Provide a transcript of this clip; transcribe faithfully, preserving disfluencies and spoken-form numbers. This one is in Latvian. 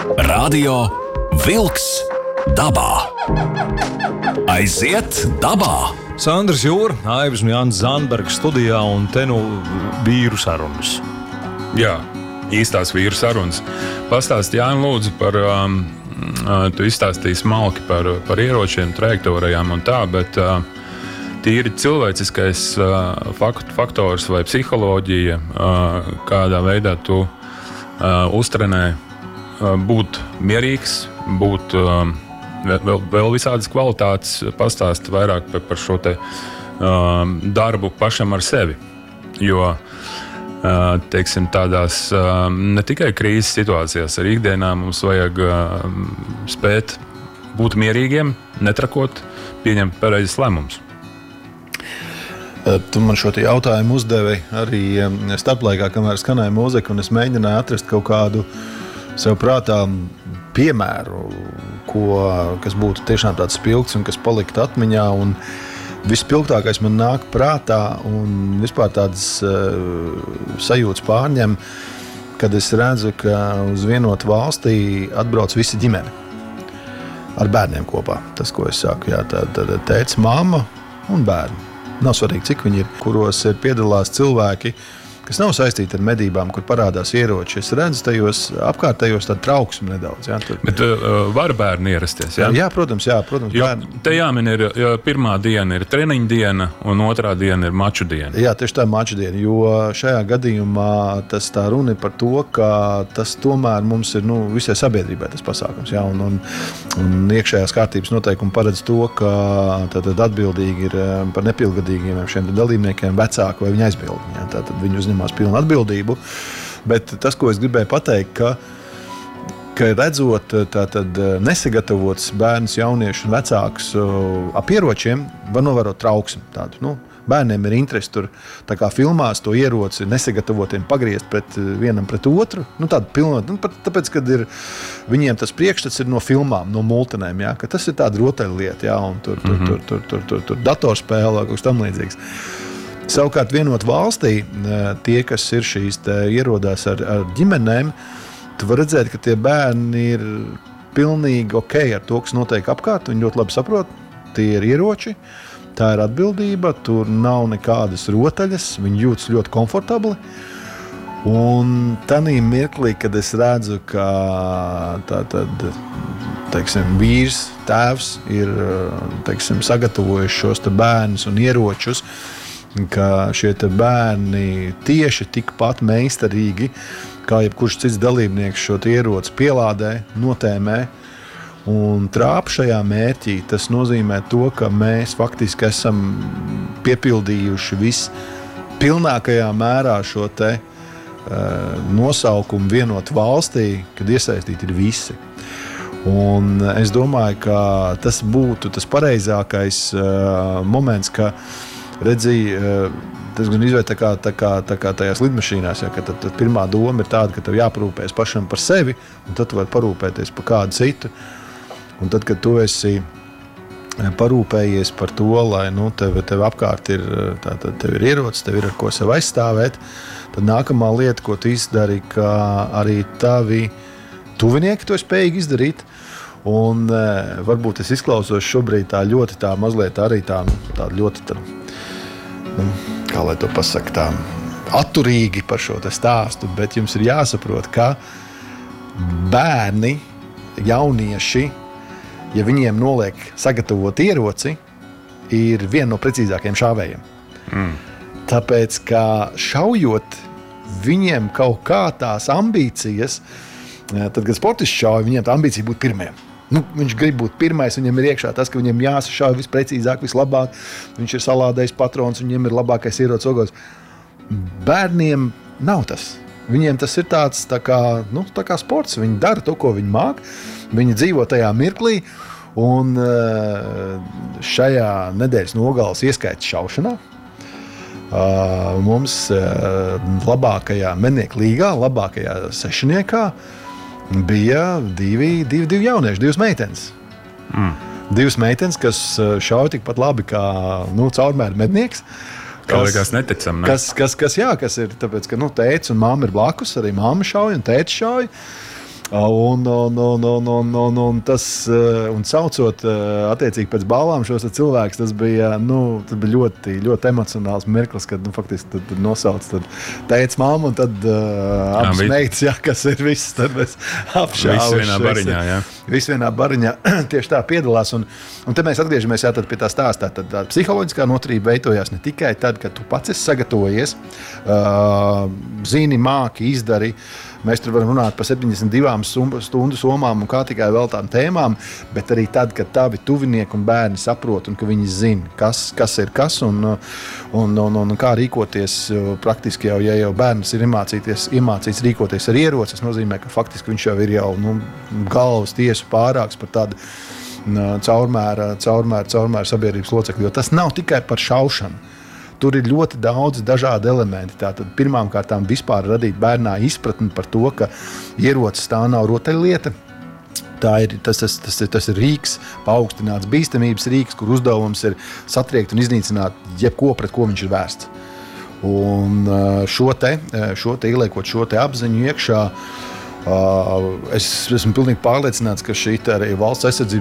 Radio Vilks dabā. Aiziet dabā! Sandrs Jūra, Aivis un Jānis Zandbergs studijā un te nu vīru sarunas. Jā, īstās vīru sarunas. Pastāst, Jāni, lūdzu, par, um, tu izstāstīji smalki par, par ieročiem, trajektorijām un tā, bet uh, tīri cilvēciskais uh, fakt, faktors vai psiholoģija, uh, kādā veidā tu uh, uztrenē uh, būt mierīgs, būt uh, vēl, vēl visādas kvalitātes, pastāst vairāk par, par šo te uh, darbu pašam ar sevi, jo Uh, teiksim, tādās uh, ne tikai krīzes situācijās, arī ikdienā mums vajag uh, spēt būt mierīgiem, netrakot, pieņemt pareizes lēmumus. Tu man šo jautājumu uzdevi arī starplaikā, kamēr skanēja mūzika, un es mēģināju atrast kaut kādu sev prātā piemēru, ko, kas būtu tiešām tāds spilgts un kas paliktu atmiņā. Un vispilgtākais man nāk prātā un vispār tādas uh, sajūtas pārņem, kad es redzu, ka uz vienotu valstī atbrauc visa ģimene ar bērniem kopā. Tas, ko es saku, jā, tā, tā, tēts, mamma un bērni. Nav svarīgi, cik viņi ir, kuros ir piedalās cilvēki, kas nav saistīti ar medībām, kur parādās ieroči. Es redzu tajos apkārtējos tādu trauksmi nedaudz. Jā, tur. Bet uh, var bērni ierasties, jā? Jā, protams, jā, protams. Jo bērni. Te jāmin ir, ja pirmā diena ir treniņa diena un otrā diena ir maču diena. Jā, tieši tā ir maču diena, jo šajā gadījumā tas tā runa ir par to, ka tas tomēr mums ir, nu, visai sabiedrībai tas pasākums, jā, un, un, un iekšējās kārtības noteikumi paredz to, ka tātad atbildīgi ir par nepilngadīgiem šiem dalībniekiem vecāki vai viņa aizbildņi, jā, tātad viņi uzņem pilnu atbildību, bet tas, ko es gribēju pateikt, ka, ka redzot tātad nesagatavots bērnus, jauniešus un vecākus ap ieročiem, var novērot trauksmi tādu. Nu, bērniem ir interesi tur, tā kā filmās, to ieroci nesagatavotiem pagriezt pret vienam pret otru. Nu, tādu pilnot, nu, tāpēc, kad ir, viņiem tas priekšstats ir no filmām, no multinēm, jā, ka tas ir tāda rotaļlieta, jā, un tur, tur, tur, tur, tur, tur, tur datorspēle vai kaut kas tam līdzīgs. Savukārt vienot valstī, tie, kas ir šīs, ierodās ar, ar ģimenēm, tu var redzēt, ka tie bērni ir pilnīgi ok ar to, kas notiek apkārt. Viņi ļoti labi saprot, tie ir ieroči, tā ir atbildība, tur nav nekādas rotaļas, viņi jūtas ļoti komfortabli. Un tanī mirklī, kad es redzu, ka tā tad, teiksim, vīrs, tēvs ir, teiksim, sagatavojuši šos te bērnus un ieročus, ka šie te bērni tieši tikpat meistarīgi, kā jebkurš cits dalībnieks šo ieroci pielādē, notēmē un trāp šajā mērķī. Tas nozīmē to, ka mēs faktiski esam piepildījuši vispilnākajā mērā šo te uh, nosaukumu vienot valstī, kad iesaistīti ir visi. Un es domāju, ka tas būtu tas pareizākais uh, moments, ka redzīja, tas gan izvērt tā kā, tā kā, tā kā tajās lidmašīnās, ja, ka tad, tad pirmā doma ir tāda, ka tev jāparūpēs pašam par sevi, un tad tu vari parūpēties par kādu citu. Un tad, kad tu esi parūpējies par to, lai nu, tev, tev apkārt ir, tā, tev ir ierocis, tev ir ar ko sev aizstāvēt, tad nākamā lieta, ko tu izdari, ka arī tavi tuvinieki to ir spējīgi izdarīt. Un varbūt es izklausos šobrīd tā ļoti tā mazliet arī tā, tā ļoti tā, kā lai to pasaka, tā atturīgi par šo te stāstu, bet jums ir jāsaprot, ka bērni, jaunieši, ja viņiem noliek sagatavot ieroci, ir viena no precīzākajiem šāvējiem. Mm. Tāpēc, ka šaujot, viņiem kaut kā tās ambīcijas, tad, kad sportists šauj, viņiem tā ambīcija būt pirmajam. Nu, viņš grib būt pirmais, viņam ir iekšā tas, ka viņam jāsašauj visprecīzāk, vislabāk. Viņš ir salādējis patrons, viņam ir labākais ierocis ogos. Bērniem nav tas. Viņiem tas ir tāds tā kā, nu, tā kā sports. Viņi dara to, ko viņi māk. Viņi dzīvo tajā mirklī. Un šajā nedēļas nogalas ieskaits šaušanā. Mums labākajā mednieku līgā, labākajā sešniekā bija divi, divi, divi jaunieši, divas meitenes. Mm. Divas meitenes, kas šauja tikpat labi kā nu, caurmēra mednieks. Kā liekas neticam, ne? Kas, kas, kas, jā, kas ir tāpēc, ka nu, tētis un mamma ir blakus, arī mamma šauja un tētis šauja. Un, un, un, un, un, un, un, tas, un saucot attiecīgi pēc balvām šos cilvēkus, tas bija, nu, tas bija ļoti, ļoti emocionāls mirklis, kad nu, faktiski tad, tad nosauc tētis mammu un tad uh, abas meitas, jā, kas ir viss, tad mēs apšāvuši. Viss vienā bariņā, jā. Viss vienā bariņā tieši tā piedalās. Un, un te mēs atgriežamies jā, pie tā stāstā. Tad tā psiholoģiskā noturība veidojās ne tikai tad, kad tu pats esi sagatavojies, uh, zini, māki, izdari. Mēs tur varam runāt par septiņdesmit divām stundu somām un kā tikai vēl tām tēmām, bet arī tad, kad tavi tuvinieki un bērni saprot un ka viņi zina, kas, kas ir kas un, un, un, un kā rīkoties. Praktiski jau, ja jau bērns ir iemācīts rīkoties ar ieroci, tas nozīmē, ka faktiski viņš jau ir jau nu, galvas tiesu pārāks par tādu caurmēra, caurmēra, caurmēra sabiedrības locekļu, jo tas nav tikai par šaušanu. Tur ir ļoti daudz dažādi elementi. Tātad pirmām kārtām vispār radīt bērnā izpratni par to, ka ierocis tā nav rotaļlieta. Tā ir, tas, tas, tas, tas ir rīks, paaugstināts bīstamības rīks, kur uzdevums ir satriekt un iznīcināt jebko, pret ko viņš ir vērsts. Un šo te, šo te ieliekot šo te apziņu iekšā, es esmu pilnīgi pārliecināts, ka šī arī valsts aizsardzības